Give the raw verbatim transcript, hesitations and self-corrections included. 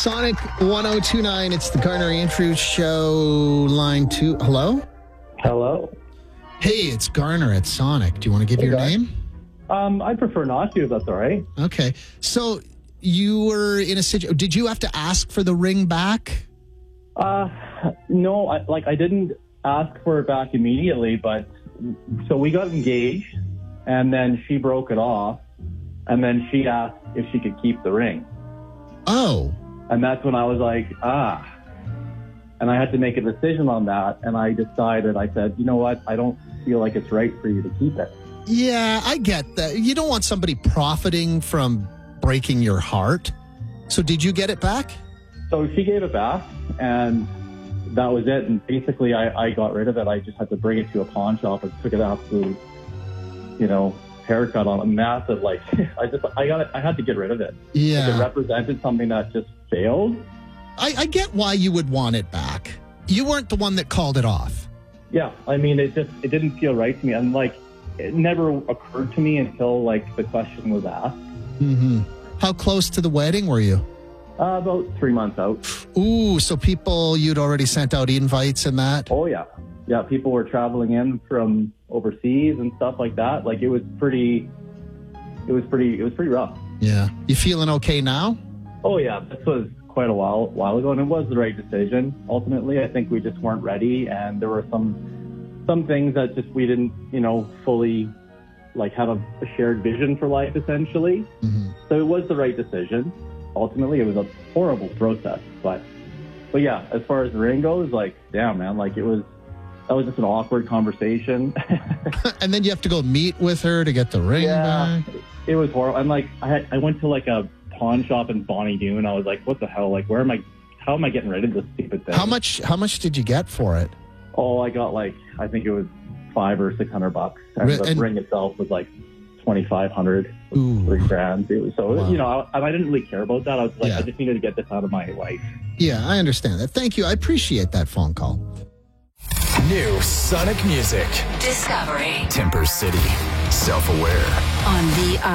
Sonic one oh two point nine. It's the Garner Andrews Show, line two. Hello? Hello. Hey, it's Garner at Sonic. Do you want to give Hey, your guys. name? Um, I prefer not to, if that's all right. Okay. So you were in a situation. Did you have to ask for the ring back? Uh, no, I, like I didn't ask for it back immediately, but so we got engaged, and then she broke it off, and then she asked if she could keep the ring, Oh. and that's when I was like, ah, and I had to make a decision on that, and I decided, I said, you know what, I don't feel like it's right for you to keep it. Yeah, I get that. You don't want somebody profiting from breaking your heart. So did you get it back? So she gave it back, and that was it. And basically, I, I got rid of it. I just had to bring it to a pawn shop and took it absolute, you know, haircut on a massive, like, I just, I got it, I had to get rid of it. Yeah. It represented something that just failed. I, I get why you would want it back. You weren't the one that called it off. Yeah. I mean, it just, it didn't feel right to me. And like, it never occurred to me until like the question was asked. Mm-hmm. How close to the wedding were you? Uh, about three months out. Ooh, so people, you'd already sent out invites and that? Oh, yeah. Yeah, people were traveling in from overseas and stuff like that. Like, it was pretty, it was pretty, it was pretty rough. Yeah. You feeling okay now? Oh, yeah. This was quite a while, while ago, and it was the right decision. Ultimately, I think we just weren't ready, and there were some, some things that just we didn't, you know, fully, like, have a, a shared vision for life, essentially. Mm-hmm. So it was the right decision. Ultimately, it was a horrible process, but, but yeah, as far as the ring goes, like, damn, man, like, it was, that was just an awkward conversation. And then you have to go meet with her to get the ring Yeah, back. it was horrible. I'm like, I had, I went to like a pawn shop in Bonnie Doon. I was like, what the hell? Like, where am I? How am I getting rid of this stupid thing? How much? How much did you get for it? Oh, I got like, I think it was five or six hundred bucks, and Re- the and- ring itself was like twenty five hundred, Ooh. three grand. It was, so Wow. you know, I, I didn't really care about that. I was like, Yeah. I just needed to get this out of my life. Yeah, I understand that. Thank you. I appreciate that phone call. New Sonic music. Discovery Timber City. Self-aware. on the